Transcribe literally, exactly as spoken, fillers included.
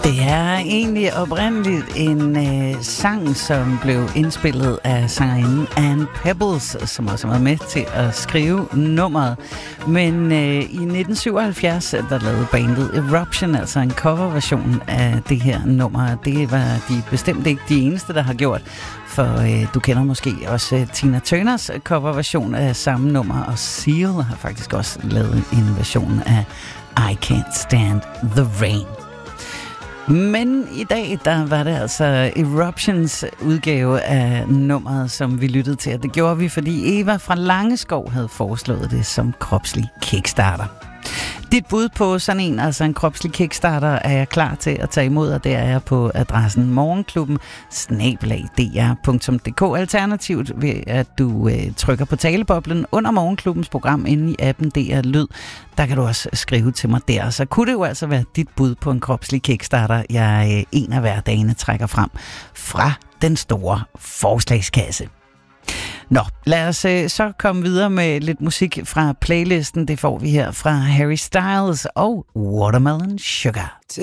Det er egentlig oprindeligt en øh, sang, som blev indspillet af sangerinden Ann Peebles, som også var med til at skrive nummeret. Men øh, i nitten syvoghalvfjerds, der lavede bandet Eruption, altså en coverversion af det her nummer. Det var de bestemt ikke de eneste, der har gjort. For øh, du kender måske også øh, Tina Turners coverversion af samme nummer, og Seal har faktisk også lavet en version af I Can't Stand the Rain. Men i dag, der var det altså Eruptions udgave af nummeret, som vi lyttede til. Og det gjorde vi, fordi Eva fra Langeskov havde foreslået det som kropslig kickstarter. Dit bud på sådan en, altså en kropslig kickstarter, er jeg klar til at tage imod, og det er jeg på adressen morgenklubben snabel-a d r punktum d k. Alternativt ved, at du øh, trykker på taleboblen under morgenklubbens program inde i appen D R Lyd. Der kan du også skrive til mig der. Så kunne det jo altså være dit bud på en kropslig kickstarter, jeg øh, en af hverdagene trækker frem fra den store forslagskasse. Nå, lad os øh, så komme videre med lidt musik fra playlisten. Det får vi her fra Harry Styles og Watermelon Sugar.